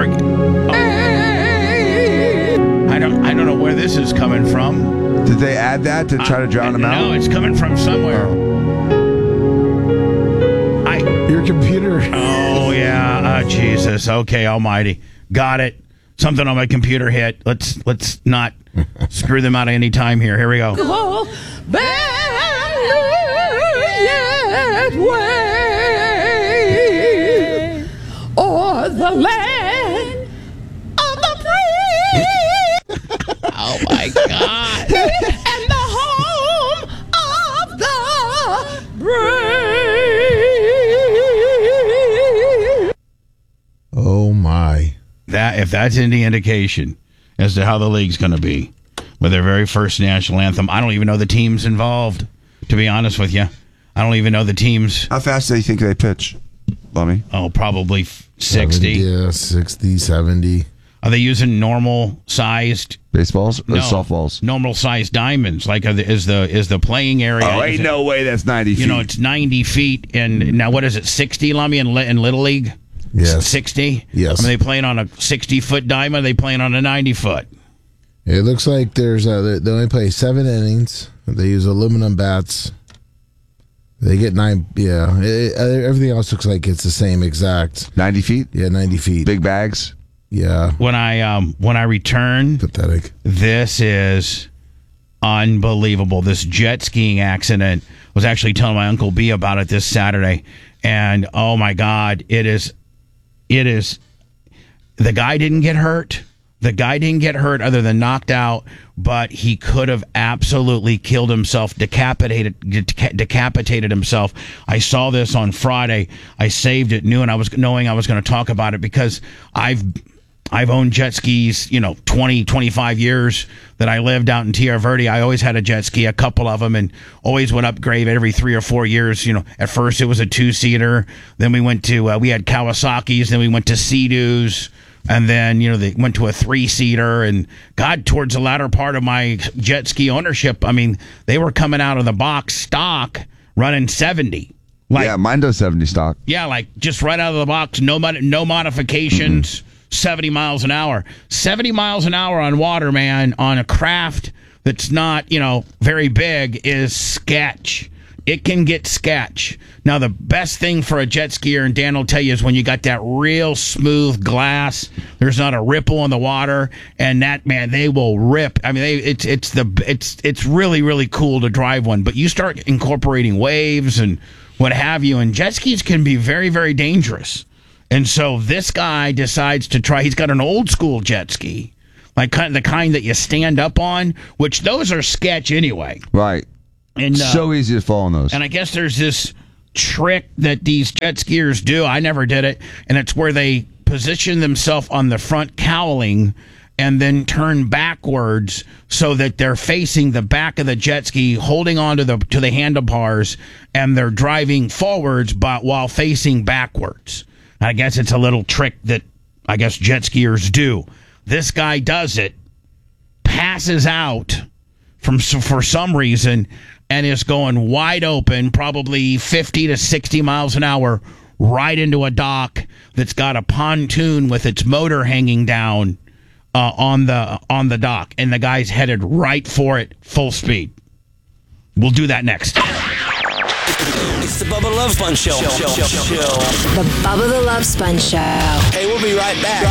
I don't know where this is coming from. Did they add that to try to drown him out? No, it's coming from somewhere. Your computer. Oh, yeah. Oh, Jesus. Okay, almighty. Got it. Something on my computer hit. Let's not screw them out of any time here. Here we go. Or the land of the free. Oh, my God. And the home of the brave. Oh, my. If that's any indication as to how the league's going to be with their very first national anthem, I don't even know the teams involved, to be honest with you. I don't even know the teams. How fast do you think they pitch, Lummy? Oh, probably 60. 60, 70. Are they using normal-sized baseballs or softballs? Normal-sized diamonds, like is the playing area. Oh, ain't no way that's 90 feet. You know, it's 90 feet, and now what is it, 60, Lummy, in Little League? Yes. 60? Yes. Are they playing on a 60-foot diamond? Or are they playing on a 90-foot? It looks like they only play 7 innings. They use aluminum bats. They get 9. Yeah, everything else looks like it's the same exact. 90 feet? Yeah, 90 feet. Big bags? Yeah. When I return, pathetic. This is unbelievable. This jet skiing accident. I was actually telling my Uncle B about it this Saturday, and oh my God, it is. The guy didn't get hurt. The guy didn't get hurt other than knocked out, but he could have absolutely killed himself, decapitated himself. I saw this on Friday. I saved it, knowing I was going to talk about it because I've owned jet skis, 20, 25 years that I lived out in Tierra Verde. I always had a jet ski, a couple of them, and always would upgrade every 3 or 4 years. At first it was a 2-seater. Then we went to, we had Kawasaki's. Then we went to Sea-Doos. And then, they went to a 3-seater. And God, towards the latter part of my jet ski ownership, I mean, they were coming out of the box stock running 70. Yeah, mine does 70 stock. Yeah, like just right out of the box, no modifications. Mm-hmm. 70 miles an hour. 70 miles an hour on water, man, on a craft that's not, very big is sketch. It can get sketch. Now, the best thing for a jet skier, and Dan will tell you, is when you got that real smooth glass, there's not a ripple in the water, and that, man, they will rip. I mean, it's really, really cool to drive one, but you start incorporating waves and what have you, and jet skis can be very, very dangerous. And so this guy decides to try. He's got an old school jet ski, like the kind that you stand up on, which those are sketch anyway. Right. And so easy to fall on those. And I guess there's this trick that these jet skiers do. I never did it. And it's where they position themselves on the front cowling and then turn backwards so that they're facing the back of the jet ski, holding on to the handlebars, and they're driving forwards but while facing backwards. I guess it's a little trick that I guess jet skiers do. This guy does it, passes out for some reason, and is going wide open, probably 50 to 60 miles an hour, right into a dock that's got a pontoon with its motor hanging down on the dock, and the guy's headed right for it, full speed. We'll do that next. It's the Bubba Love Sponge Show. The Bubba the Love Sponge Show. Hey, we'll be right back.